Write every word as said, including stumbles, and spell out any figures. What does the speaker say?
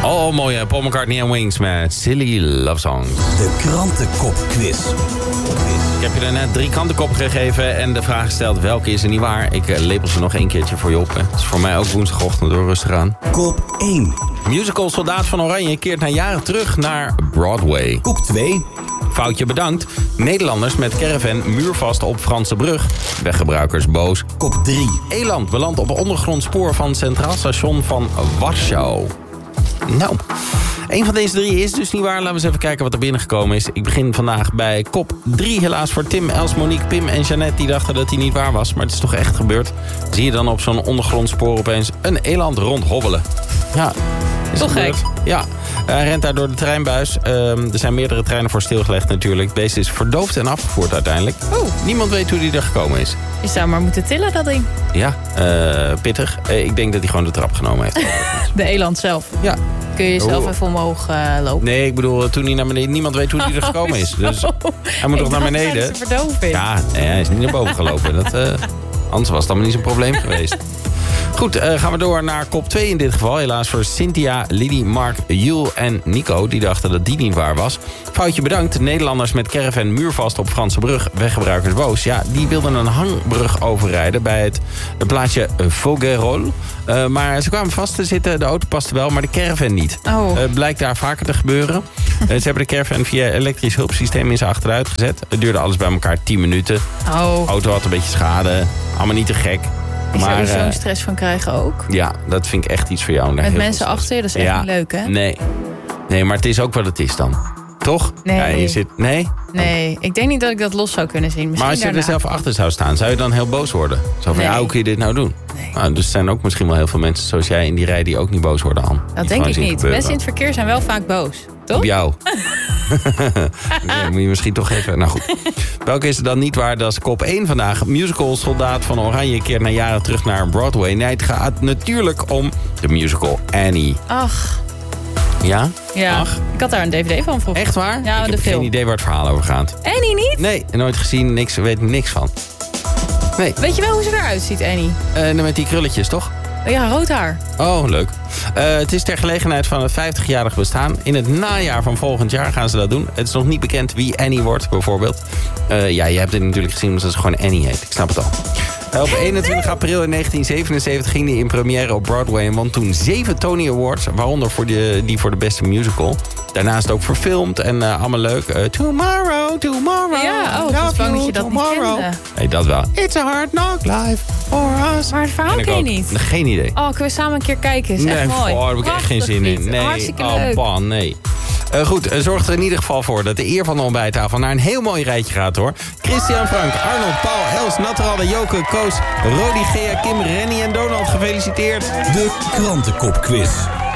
Oh, mooie Paul McCartney en Wings met Silly Love Song. De krantenkopquiz. Ik heb je er net drie krantenkop gegeven en de vraag gesteld welke is er niet waar. Ik uh, lepel ze nog één keertje voor je op. Hè. Het is voor mij ook woensdagochtend, door rustig aan. Kop één. Musical Soldaat van Oranje keert na jaren terug naar Broadway. Kop twee. Foutje bedankt. Nederlanders met caravan muurvast op Franse Brug. Weggebruikers boos. Kop drie. Eland belandt op ondergrondspoor van Centraal Station van Warschau. Nou, een van deze drie is dus niet waar. Laten we eens even kijken wat er binnengekomen is. Ik begin vandaag bij kop drie. Helaas voor Tim, Els, Monique, Pim en Jeannette. Die dachten dat hij niet waar was. Maar het is toch echt gebeurd. Zie je dan op zo'n ondergrondspoor opeens een eland rondhobbelen. Ja, is toch gebeurd. gek. Ja, hij rent daar door de treinbuis. Um, er zijn meerdere treinen voor stilgelegd natuurlijk. Het beest is verdoofd en afgevoerd uiteindelijk. Oh. Niemand weet hoe die er gekomen is. Je zou maar moeten tillen, dat ding. Ja, uh, pittig. Uh, ik denk dat hij gewoon de trap genomen heeft. De eland zelf. Ja. Kun je zelf Oh. even omhoog uh, lopen? Nee, ik bedoel, toen hij naar beneden... Niemand weet hoe hij er gekomen is. Dus hij moet toch naar beneden? Ik verdoving. Ja, nee, hij is niet naar boven gelopen. Dat, uh, anders was het allemaal niet zo'n probleem geweest. Goed, uh, gaan we door naar kop twee in dit geval. Helaas voor Cynthia, Liddy, Mark, Jul en Nico. Die dachten dat die niet waar was. Foutje bedankt. Nederlanders met caravan muurvast op Franse Brug. Weggebruikers boos. Ja, die wilden een hangbrug overrijden bij het, het plaatsje Faugerolles. Uh, maar ze kwamen vast te zitten. De auto paste wel, maar de caravan niet. Oh. Uh, blijkt daar vaker te gebeuren. Uh, ze hebben de caravan via elektrisch hulpsysteem in zijn achteruit gezet. Het duurde alles bij elkaar tien minuten. Oh. De auto had een beetje schade. Allemaal niet te gek. Ik zou Maar, er zo'n uh, stress van krijgen ook. Ja, dat vind ik echt iets voor jou. Daar Met heel mensen veel achter je, dat is echt ja, niet leuk, hè? Nee. nee, maar het is ook wat het is dan. Toch? Nee. Ja, je zit, nee? Nee, ik denk niet dat ik dat los zou kunnen zien. Misschien Maar als je daarna. er zelf achter zou staan, zou je dan heel boos worden? Zo van, Nee. ja, hoe kun je dit nou doen? Nee. Nou, dus er zijn ook misschien wel heel veel mensen zoals jij in die rij die ook niet boos worden, Ann. Dat denk ik niet. Mensen in het verkeer zijn wel vaak boos. Toch? Op jou. Nee, moet je misschien toch even... Nou goed. Welke is er dan niet waar? Dat is kop één vandaag. Musical Soldaat van Oranje keert na jaren terug naar Broadway. Nee, het gaat natuurlijk om de musical Annie. Ach. Ja? Ja. Ach. Ik had daar een dvd van vroeger. Echt waar? Ja, ik de heb film. geen idee waar het verhaal over gaat. Annie niet? Nee, nooit gezien, niks, weet niks van. Nee. Weet je wel hoe ze eruit ziet, Annie? Uh, met die krulletjes, toch? Oh ja, rood haar. Oh, leuk. Uh, het is ter gelegenheid van het vijftigjarig bestaan. In het najaar van volgend jaar gaan ze dat doen. Het is nog niet bekend wie Annie wordt, bijvoorbeeld. Uh, ja, je hebt het natuurlijk gezien omdat ze gewoon Annie heet. Ik snap het al. Uh, op eenentwintig april in negentien zevenenzeventig ging hij in première op Broadway... en won toen zeven Tony Awards, waaronder voor de, die voor de beste musical. Daarnaast ook verfilmd en uh, allemaal leuk. Uh, tomorrow, tomorrow, Ja, oh, ik was bang dat je dat niet kende. Nee, dat wel. It's a hard knock life for us. Maar het verhaal ken je niet. Geen idee. Oh, kunnen we samen een keer kijken? Is Nee, echt mooi. oh, daar heb ik echt geen zin in. Nee, Hartstikke oh, leuk. Ban, nee. Uh, goed, uh, zorg er in ieder geval voor dat de eer van de ontbijttafel naar een heel mooi rijtje gaat, hoor. Christian, Frank, Arnold, Paul, Els, Natteralde, Joke, Koos, Rodi, Gea, Kim, Rennie en Donald. Gefeliciteerd. De krantenkopquiz.